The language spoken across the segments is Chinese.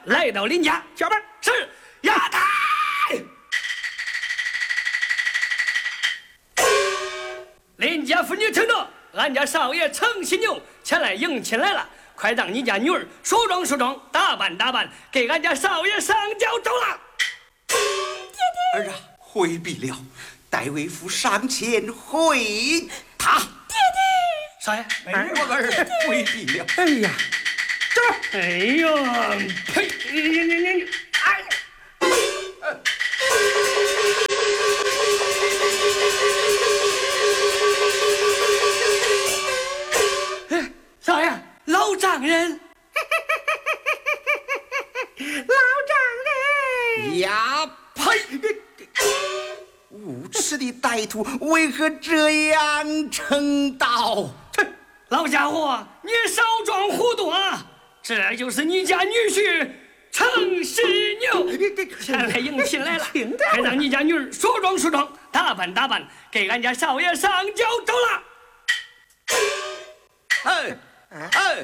来到林家。 小班是衙台。林家妇女听着，俺家少爷程新牛前来迎亲来了，快让你家女儿梳妆梳妆，打扮打扮，给俺家少爷上轿走了。 儿啊，回避了，待为父上前会他。 爹爹， 少爷， 我儿回避了。 哎呀， 这，哎呀，呸！你，哎。少爷，老丈人， 老丈人呀呸！无耻的歹徒，为何这样称道？ 老家伙，你少装糊涂啊！这就是你家女婿程世牛，前来迎亲来了，还让你家女儿梳妆梳妆，打扮打扮，给俺家少爷上轿走了。 哎哎！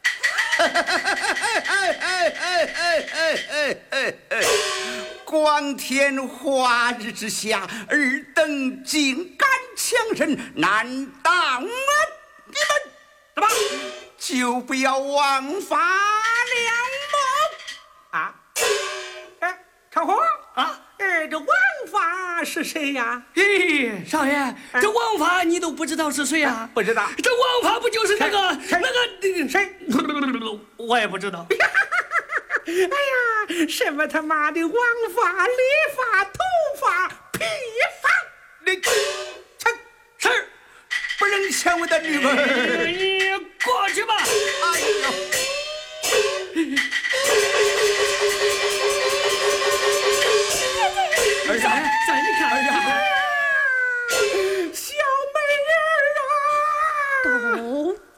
光天化日之下，尔等竟敢强人，难道你们怎么就不要枉法了吗？ 啊！哎，长虹啊！ 这王法是谁呀？ 咦，少爷，这王法你都不知道是谁呀？ 不知道。 这王法不就是那个谁？ 我也不知道。 哎呀，什么他妈的王法、理发、头发、披发！ 你是不能抢我的女儿！ 你过去吧。 哎呦！ 儿子，在你看，儿子， 小美人啊！